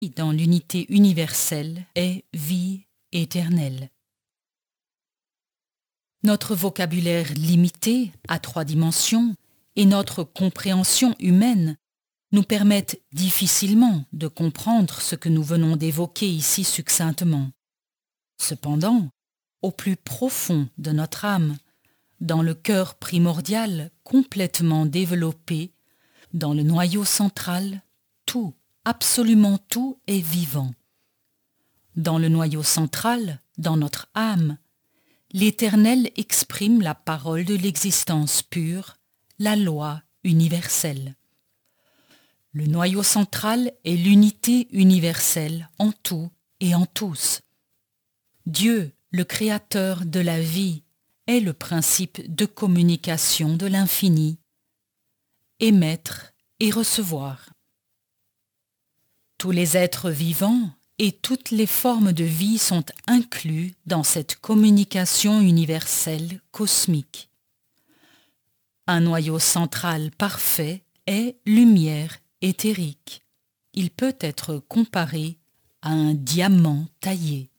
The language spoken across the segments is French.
dans l'unité universelle est vie éternelle. Notre vocabulaire limité à 3 dimensions et notre compréhension humaine nous permettent difficilement de comprendre ce que nous venons d'évoquer ici succinctement. Cependant, au plus profond de notre âme, dans le cœur primordial complètement développé, dans le noyau central, tout, absolument tout est vivant. Dans le noyau central, dans notre âme, l'Éternel exprime la parole de l'existence pure, la loi universelle. Le noyau central est l'unité universelle en tout et en tous. Dieu, le créateur de la vie, est le principe de communication de l'infini. Émettre et recevoir. Tous les êtres vivants et toutes les formes de vie sont inclus dans cette communication universelle cosmique. Un noyau central parfait est lumière éthérique. Il peut être comparé à un diamant taillé.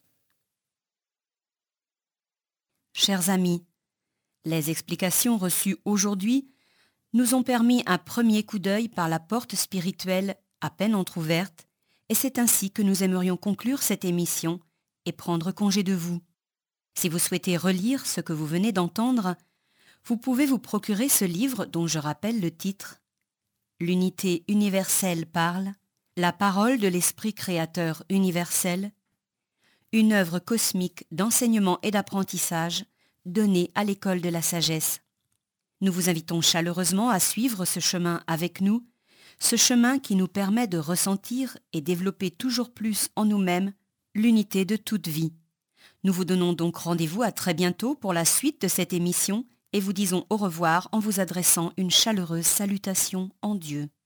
Chers amis, les explications reçues aujourd'hui nous ont permis un premier coup d'œil par la porte spirituelle à peine entr'ouverte, et c'est ainsi que nous aimerions conclure cette émission et prendre congé de vous. Si vous souhaitez relire ce que vous venez d'entendre, vous pouvez vous procurer ce livre dont je rappelle le titre « L'unité universelle parle, la parole de l'Esprit créateur universel », une œuvre cosmique d'enseignement et d'apprentissage donnée à l'école de la sagesse. Nous vous invitons chaleureusement à suivre ce chemin avec nous, ce chemin qui nous permet de ressentir et développer toujours plus en nous-mêmes l'unité de toute vie. Nous vous donnons donc rendez-vous à très bientôt pour la suite de cette émission et vous disons au revoir en vous adressant une chaleureuse salutation en Dieu.